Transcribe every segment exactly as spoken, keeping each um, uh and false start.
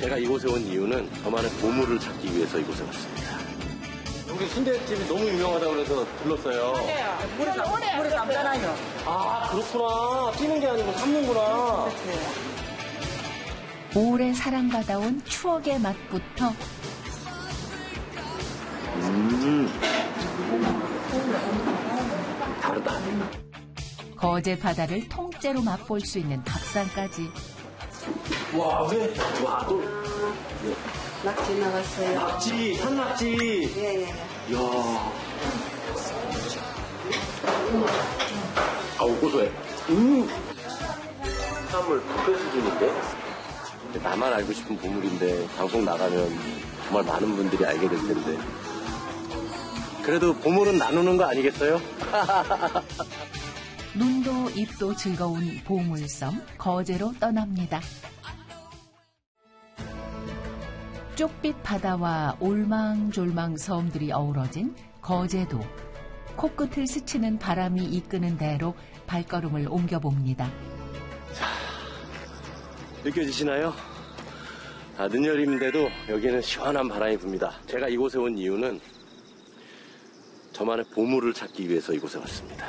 제가 이곳에 온 이유는 저만의 보물을 찾기 위해서 이곳에 왔습니다. 여기 순대집이 너무 유명하다고 그래서 들렀어요. 맞아요. 물에 담, 물에 담잖아요. 아, 그렇구나. 찌는 게 아니고 삶는구나. 오래 사랑받아온 추억의 맛부터 음. 다르다. 거제 바다를 통째로 맛볼 수 있는 밥상까지. 와, 왜? 와, 또. 낙지 나갔어요. 낙지, 산낙지. 예, 예. 이야. 아우, 고소해. 음. 해산물 뷔페 수준인데? 나만 알고 싶은 보물인데, 방송 나가면 정말 많은 분들이 알게 될 텐데. 그래도 보물은 나누는 거 아니겠어요? 눈도 입도 즐거운 보물섬 거제로 떠납니다. 쪽빛 바다와 올망졸망 섬들이 어우러진 거제도. 코끝을 스치는 바람이 이끄는 대로 발걸음을 옮겨봅니다. 자, 느껴지시나요? 아, 늦여름인데도 여기는 시원한 바람이 붑니다. 제가 이곳에 온 이유는 저만의 보물을 찾기 위해서 이곳에 왔습니다.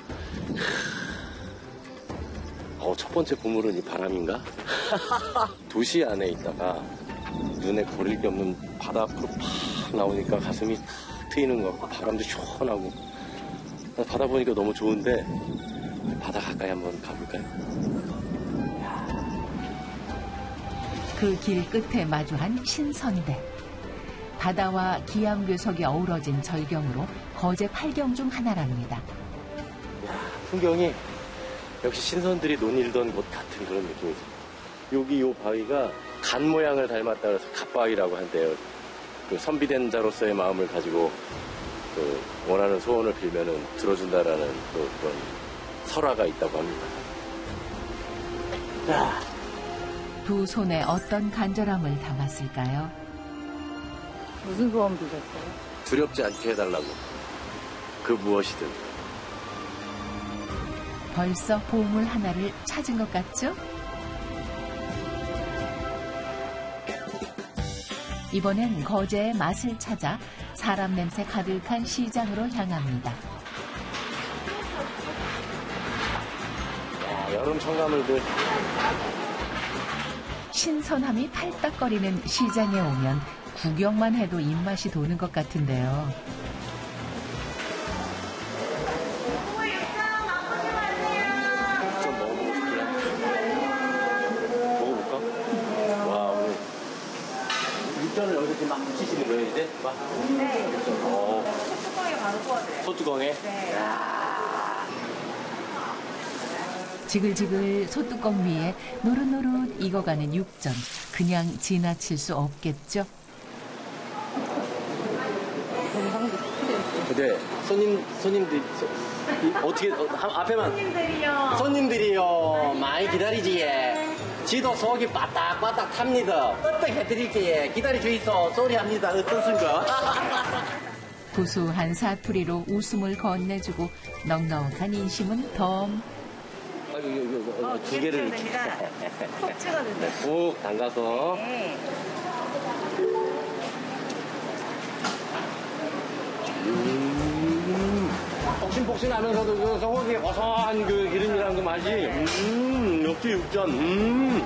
어, 첫 번째 보물은 이 바람인가? 도시 안에 있다가 눈에 거릴 게 없는 바다 앞으로 팍 나오니까 가슴이 탁 트이는 것 같고 바람도 시원하고 바다 보니까 너무 좋은데 바다 가까이 한번 가볼까요? 그 길 끝에 마주한 신선대. 바다와 기암괴석이 어우러진 절경으로 거제 팔경 중 하나랍니다. 풍경이 역시 신선들이 논일던 곳 같은 그런 느낌이죠. 여기 요 바위가 간 모양을 닮았다 그래서 갓바위라고 한대요. 그 선비된 자로서의 마음을 가지고 그 원하는 소원을 빌면은 들어준다라는 또 그런 설화가 있다고 합니다. 자. 두 손에 어떤 간절함을 담았을까요? 무슨 소원 빌었어요? 두렵지 않게 해달라고. 그 무엇이든. 벌써 보물 하나를 찾은 것 같죠? 이번엔 거제의 맛을 찾아 사람 냄새 가득한 시장으로 향합니다. 야, 여름 청가물들. 신선함이 팔딱거리는 시장에 오면 구경만 해도 입맛이 도는 것 같은데요. 좀 먹어보고 싶구나. 먹어볼까? 와, 오늘 육전을 여기서 지금 막 묻히시는 거예요, 이제? 막? 네. 어, 소뚜껑에 바로 구워드려요. 소뚜껑에? 네. 지글지글 소뚜껑 위에 노릇노릇 익어가는 육전. 그냥 지나칠 수 없겠죠? 네, 손님, 손님들, 어떻게, 어, 앞에만. 손님들이요. 손님들이요, 많이 기다리지, 예. 지도 속이 바닥바닥 탑니다. 어떻게 해드릴게, 기다려주이소, 소리합니다. 어떻습니까? 구수한 사투리로 웃음을 건네주고 넉넉한 인심은 덤. 아이고, 이거, 이거, 이거, 어, 두 개를 이렇게. 됩니다. 콕 찍어주세요. 푹 담가서. 네. 음, 폭신폭신하면서도 그 소고기의 고소한 그 기름이라는 그 맛이, 음, 역시 육전, 음.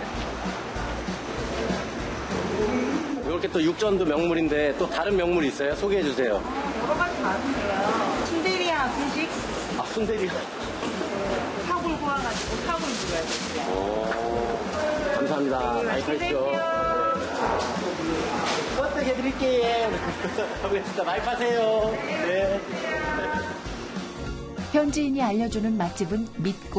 이렇게 또 육전도 명물인데 또 다른 명물이 있어요? 소개해 주세요. 여러 가지 많은데요. 순대리야, 분식, 아, 순대리. 사골 구워가지고 사골 들어야 돼요. 오, 감사합니다. 많이 파십시오. 어떻게 해드릴게요. 진짜 많이 파세요. 네. 현지인이 알려주는 맛집은 믿고